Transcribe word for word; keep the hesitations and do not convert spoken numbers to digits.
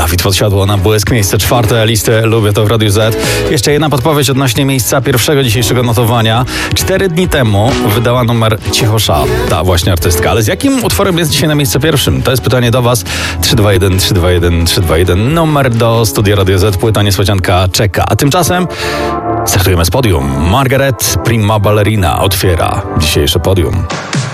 Dawid Podsiadło na błysk, miejsce czwarte listy Lubię to w Radiu Z. Jeszcze jedna podpowiedź odnośnie miejsca pierwszego dzisiejszego notowania. Cztery dni temu wydała numer Cichosza, ta właśnie artystka. Ale z jakim utworem jest dzisiaj na miejscu pierwszym? To jest pytanie do Was. trzy dwa jeden, trzy dwa jeden, trzy dwa jeden. Numer do Studia Radio Z. Płyta niespodzianka czeka. A tymczasem startujemy z podium. Margaret Prima Ballerina otwiera dzisiejsze podium.